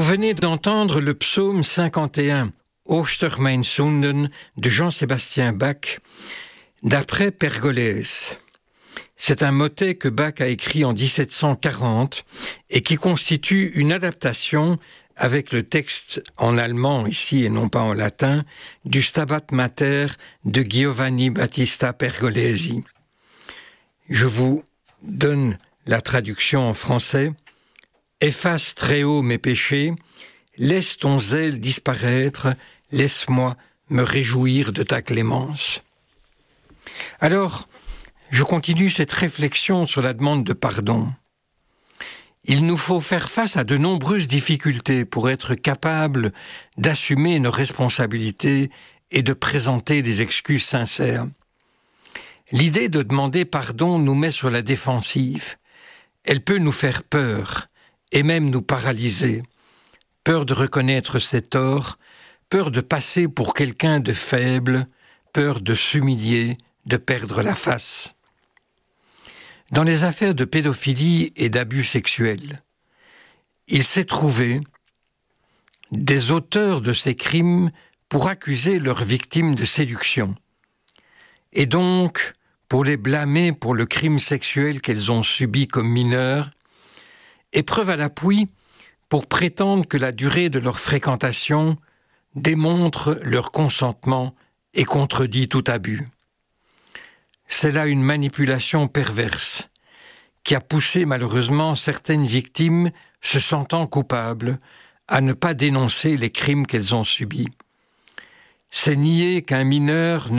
venez d'entendre le psaume 51, Oster mein Sünden, de Jean-Sébastien Bach, d'après Pergolèse. C'est un motet que Bach a écrit en 1740 et qui constitue une adaptation avec le texte en allemand ici et non pas en latin du Stabat Mater de Giovanni Battista Pergolesi. Je vous donne la traduction en français. Efface très haut mes péchés, laisse ton zèle disparaître, laisse-moi me réjouir de ta clémence. Alors, je continue cette réflexion sur la demande de pardon. Il nous faut faire face à de nombreuses difficultés pour être capables d'assumer nos responsabilités et de présenter des excuses sincères. L'idée de demander pardon nous met sur la défensive. Elle peut nous faire peur et même nous paralyser. Peur de reconnaître ses torts, peur de passer pour quelqu'un de faible, peur de s'humilier, de perdre la face. Dans les affaires de pédophilie et d'abus sexuels, il s'est trouvé des auteurs de ces crimes pour accuser leurs victimes de séduction, et donc pour les blâmer pour le crime sexuel qu'elles ont subi comme mineures, et preuve à l'appui pour prétendre que la durée de leur fréquentation démontre leur consentement et contredit tout abus. C'est là une manipulation perverse qui a poussé malheureusement certaines victimes, se sentant coupables, à ne pas dénoncer les crimes qu'elles ont subis. C'est nier qu'un mineur